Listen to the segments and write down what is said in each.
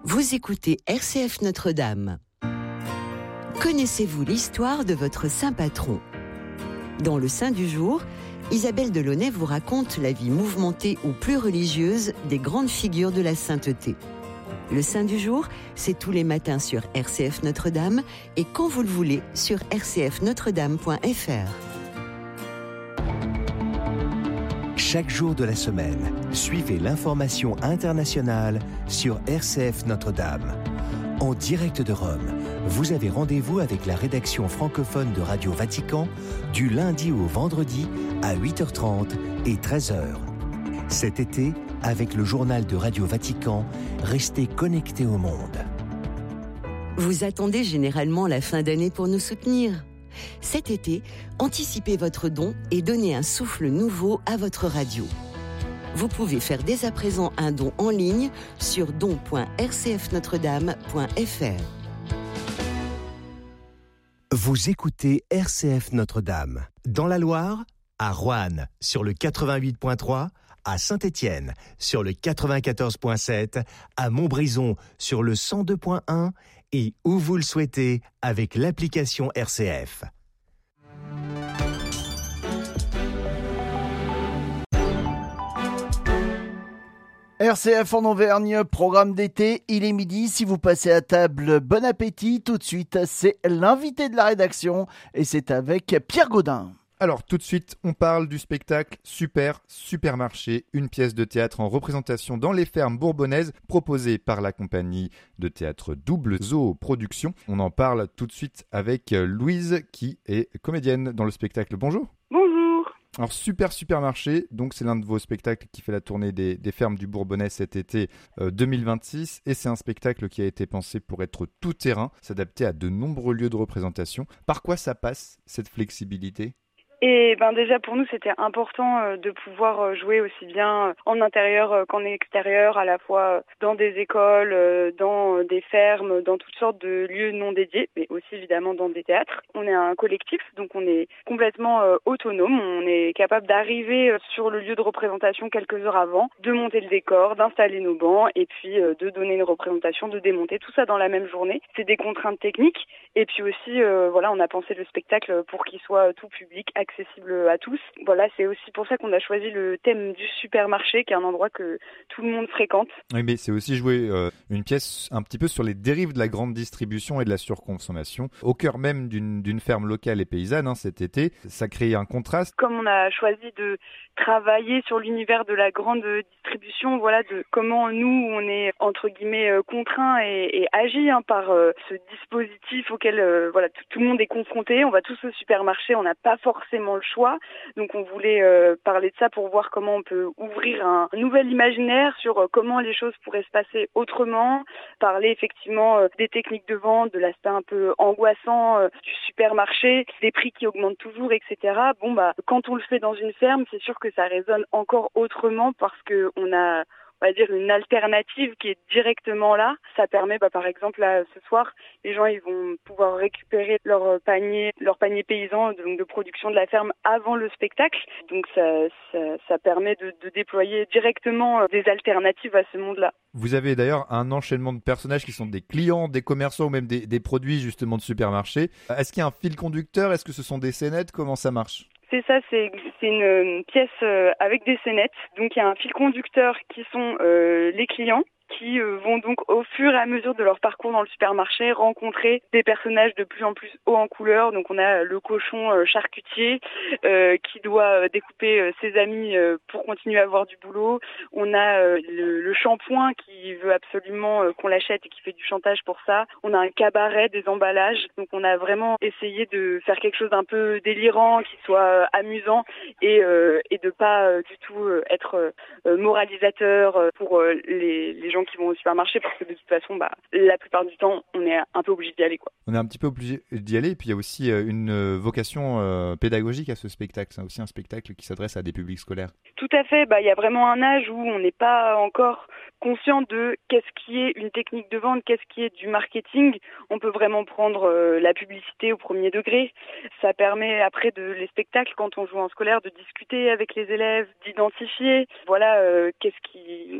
Vous écoutez RCF Notre-Dame. Connaissez-vous l'histoire de votre saint patron ? Dans le Saint du jour, Isabelle Delaunay vous raconte la vie mouvementée ou plus religieuse des grandes figures de la sainteté. Le Saint du jour, c'est tous les matins sur RCF Notre-Dame et quand vous le voulez sur rcfnotredame.fr. Chaque jour de la semaine, suivez l'information internationale sur RCF Notre-Dame. En direct de Rome, vous avez rendez-vous avec la rédaction francophone de Radio Vatican du lundi au vendredi à 8h30 et 13h. Cet été, avec le journal de Radio Vatican, restez connectés au monde. Vous attendez généralement la fin d'année pour nous soutenir ? Cet été, anticipez votre don et donnez un souffle nouveau à votre radio. Vous pouvez faire dès à présent un don en ligne sur don.rcfnotredame.fr. Vous écoutez RCF Notre-Dame. Dans la Loire, à Roanne sur le 88.3, à Saint-Étienne sur le 94.7, à Montbrison sur le 102.1 et où vous le souhaitez avec l'application RCF. RCF en Auvergne, programme d'été, il est midi. Si vous passez à table, bon appétit. Tout de suite, c'est l'invité de la rédaction et c'est avec Pierre Gaudin. Alors tout de suite, on parle du spectacle Supermarché, une pièce de théâtre en représentation dans les fermes bourbonnaises proposée par la compagnie de théâtre Double Zoo Productions. On en parle tout de suite avec Louise qui est comédienne dans le spectacle. Bonjour. Bonjour. Alors Supermarché, donc c'est l'un de vos spectacles qui fait la tournée des fermes du Bourbonnais cet été 2026 et c'est un spectacle qui a été pensé pour être tout terrain, s'adapter à de nombreux lieux de représentation. Par quoi ça passe cette flexibilité ? Et déjà pour nous c'était important de pouvoir jouer aussi bien en intérieur qu'en extérieur, à la fois dans des écoles, dans des fermes, dans toutes sortes de lieux non dédiés, mais aussi évidemment dans des théâtres. On est un collectif, donc on est complètement autonome, on est capable d'arriver sur le lieu de représentation quelques heures avant, de monter le décor, d'installer nos bancs et puis de donner une représentation, de démonter, tout ça dans la même journée. C'est des contraintes techniques et puis aussi on a pensé le spectacle pour qu'il soit tout public, accessible à tous. Voilà, c'est aussi pour ça qu'on a choisi le thème du supermarché, qui est un endroit que tout le monde fréquente. Oui, mais c'est aussi jouer une pièce un petit peu sur les dérives de la grande distribution et de la surconsommation, au cœur même d'une ferme locale et paysanne cet été. Ça crée un contraste. Comme on a choisi de travailler sur l'univers de la grande distribution, voilà, de comment nous, on est entre guillemets contraints et agis par ce dispositif auquel tout le monde est confronté. On va tous au supermarché, on n'a pas forcément le choix. Donc on voulait parler de ça pour voir comment on peut ouvrir un nouvel imaginaire sur comment les choses pourraient se passer autrement, parler effectivement des techniques de vente, de l'aspect un peu angoissant du supermarché, des prix qui augmentent toujours, etc. Quand on le fait dans une ferme, c'est sûr que ça résonne encore autrement parce que on a, on va dire, une alternative qui est directement là. Ça permet, par exemple, là, ce soir, les gens ils vont pouvoir récupérer leur panier paysan de production de la ferme avant le spectacle. Donc ça permet de déployer directement des alternatives à ce monde-là. Vous avez d'ailleurs un enchaînement de personnages qui sont des clients, des commerçants ou même des produits justement de supermarché. Est-ce qu'il y a un fil conducteur ? Est-ce que ce sont des scénettes ? Comment ça marche ? C'est ça, c'est une pièce avec des scénettes. Donc il y a un fil conducteur qui sont les clients qui vont donc au fur et à mesure de leur parcours dans le supermarché rencontrer des personnages de plus en plus hauts en couleur. Donc on a le cochon charcutier qui doit découper ses amis pour continuer à avoir du boulot. On a le shampoing qui veut absolument qu'on l'achète et qui fait du chantage pour ça. On a un cabaret, des emballages. Donc on a vraiment essayé de faire quelque chose d'un peu délirant, qui soit amusant et de pas du tout être moralisateur pour les gens qui vont au supermarché, parce que de toute façon, la plupart du temps, on est un peu obligé d'y aller, quoi. On est un petit peu obligé d'y aller, et puis il y a aussi une vocation pédagogique à ce spectacle. C'est aussi un spectacle qui s'adresse à des publics scolaires. Tout à fait. Il y a vraiment un âge où on n'est pas encore conscient de qu'est-ce qui est une technique de vente, qu'est-ce qui est du marketing. On peut vraiment prendre la publicité au premier degré. Ça permet après les spectacles, quand on joue en scolaire, de discuter avec les élèves, d'identifier, qu'est-ce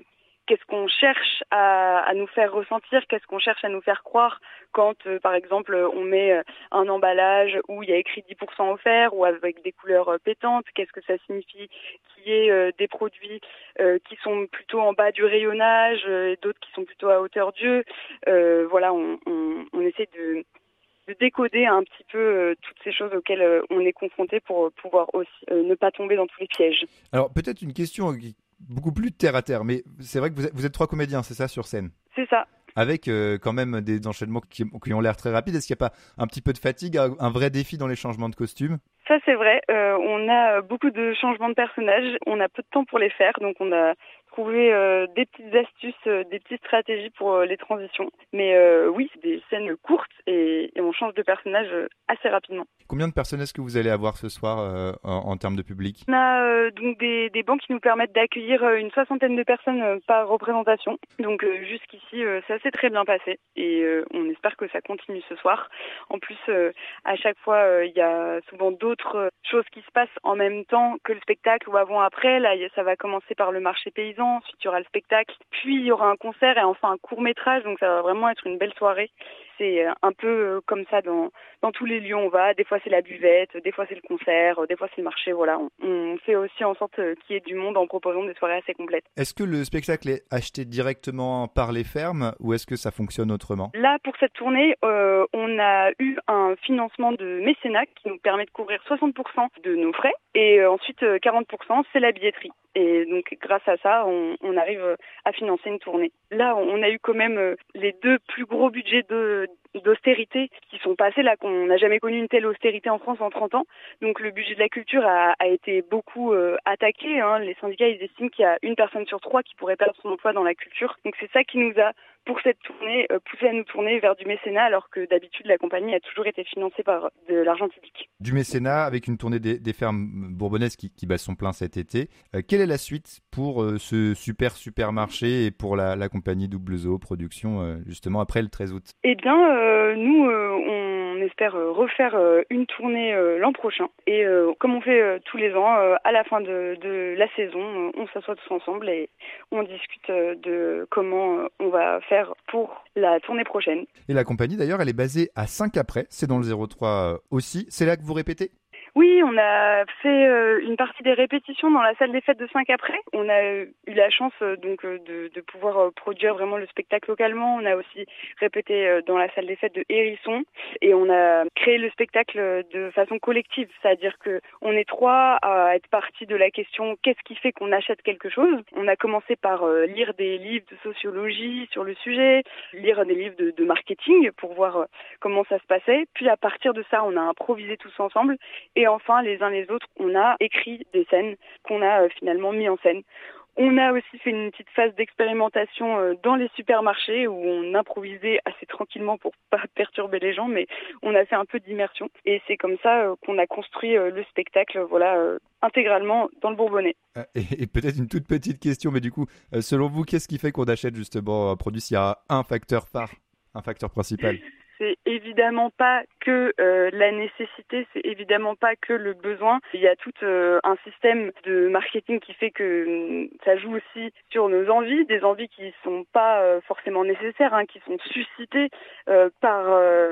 qu'est-ce qu'on cherche à nous faire ressentir, qu'est-ce qu'on cherche à nous faire croire quand, par exemple, on met un emballage où il y a écrit 10% offert ou avec des couleurs pétantes, qu'est-ce que ça signifie qu'il y ait des produits qui sont plutôt en bas du rayonnage et d'autres qui sont plutôt à hauteur d'yeux. Voilà, on essaie de décoder un petit peu toutes ces choses auxquelles on est confronté pour pouvoir aussi ne pas tomber dans tous les pièges. Alors peut-être une question beaucoup plus terre à terre, mais c'est vrai que vous êtes 3 comédiens, c'est ça, sur scène? C'est ça. Avec quand même des enchaînements qui ont l'air très rapides. Est-ce qu'il n'y a pas un petit peu de fatigue, un vrai défi dans les changements de costumes? Ça c'est vrai, on a beaucoup de changements de personnages, on a peu de temps pour les faire, donc on a trouvé des petites astuces, des petites stratégies pour les transitions. Mais oui, c'est des scènes courtes et on change de personnage assez rapidement. Combien de personnes est-ce que vous allez avoir ce soir en termes de public? On a donc des bancs qui nous permettent d'accueillir une 60aine de personnes par représentation. Donc jusqu'ici, ça s'est très bien passé et on espère que ça continue ce soir. En plus, à chaque fois, il y a souvent d'autres choses qui se passent en même temps que le spectacle ou avant-après. Là, ça va commencer par le marché paysan. Ensuite, il y aura le spectacle, puis il y aura un concert et enfin un court-métrage, donc ça va vraiment être une belle soirée. C'est un peu comme ça dans tous les lieux où on va. Des fois, c'est la buvette, des fois, c'est le concert, des fois, c'est le marché. Voilà, on fait aussi en sorte qu'il y ait du monde en proposant des soirées assez complètes. Est-ce que le spectacle est acheté directement par les fermes ou est-ce que ça fonctionne autrement? Là, pour cette tournée, on a eu un financement de mécénat qui nous permet de couvrir 60% de nos frais et ensuite 40%, c'est la billetterie. Et donc, grâce à ça, on arrive à financer une tournée. Là, on a eu quand même les 2 plus gros budgets d'austérité qui sont passés là, qu'on n'a jamais connu une telle austérité en France en 30 ans. Donc le budget de la culture a été beaucoup attaqué. Les syndicats, ils estiment qu'il y a 1 personne sur 3 qui pourrait perdre son emploi dans la culture. Donc c'est ça qui nous a, pour cette tournée, poussé à nous tourner vers du mécénat, alors que d'habitude la compagnie a toujours été financée par de l'argent public. Du mécénat avec une tournée des fermes bourbonnaises qui bat son plein cet été. Quelle est la suite pour ce supermarché et pour la compagnie Double Zoo Production justement après le 13 août? Eh bien, nous, on espère refaire une tournée l'an prochain. Et comme on fait tous les ans, à la fin de la saison, on s'assoit tous ensemble et on discute de comment on va faire pour la tournée prochaine. Et la compagnie, d'ailleurs, elle est basée à Saint-Caprais, c'est dans le 03 aussi. C'est là que vous répétez? Oui, on a fait une partie des répétitions dans la salle des fêtes de Saint-Caprais. On a eu la chance donc de pouvoir produire vraiment le spectacle localement. On a aussi répété dans la salle des fêtes de Hérisson et on a créé le spectacle de façon collective, c'est-à-dire que on est 3 à être partis de la question qu'est-ce qui fait qu'on achète quelque chose. On a commencé par lire des livres de sociologie sur le sujet, lire des livres de marketing pour voir comment ça se passait. Puis à partir de ça, on a improvisé tous ensemble. Et enfin, les uns les autres, on a écrit des scènes qu'on a finalement mis en scène. On a aussi fait une petite phase d'expérimentation dans les supermarchés où on improvisait assez tranquillement pour pas perturber les gens, mais on a fait un peu d'immersion. Et c'est comme ça qu'on a construit le spectacle, intégralement dans le Bourbonnais. Et peut-être une toute petite question, mais du coup, selon vous, qu'est-ce qui fait qu'on achète justement un produit s'il y a un facteur phare, un facteur principal? C'est évidemment pas que la nécessité, c'est évidemment pas que le besoin. Il y a tout un système de marketing qui fait que ça joue aussi sur nos envies, des envies qui sont pas forcément nécessaires, qui sont suscitées par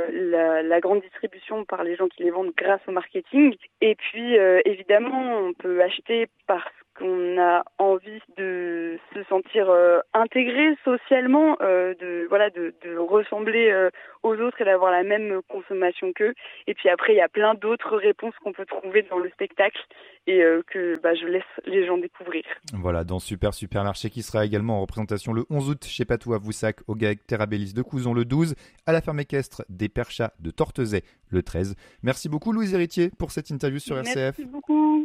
la grande distribution, par les gens qui les vendent grâce au marketing. Et puis évidemment, on peut acheter parce qu'on a envie de se sentir intégré socialement, de ressembler aux autres et d'avoir la même consommation qu'eux. Et puis après, il y a plein d'autres réponses qu'on peut trouver dans le spectacle et que je laisse les gens découvrir. Voilà, dans Supermarché qui sera également en représentation le 11 août chez Patou à Voussac, au GAEC Terrabellis de Couzon le 12, à la ferme équestre des Perchats de Tortezay le 13. Merci beaucoup Louise Héritier pour cette interview sur RCF. Merci beaucoup.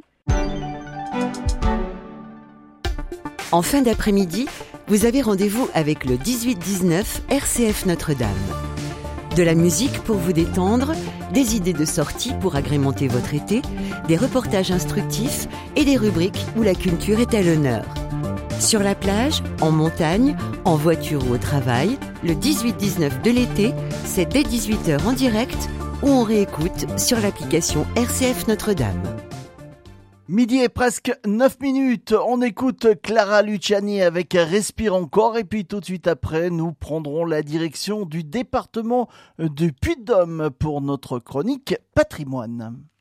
En fin d'après-midi, vous avez rendez-vous avec le 18-19 RCF Notre-Dame. De la musique pour vous détendre, des idées de sortie pour agrémenter votre été, des reportages instructifs et des rubriques où la culture est à l'honneur. Sur la plage, en montagne, en voiture ou au travail, le 18-19 de l'été, c'est dès 18h en direct ou on réécoute sur l'application RCF Notre-Dame. Midi et presque 9 minutes, on écoute Clara Luciani avec Respire encore et puis tout de suite après, nous prendrons la direction du département du Puy-de-Dôme pour notre chronique patrimoine.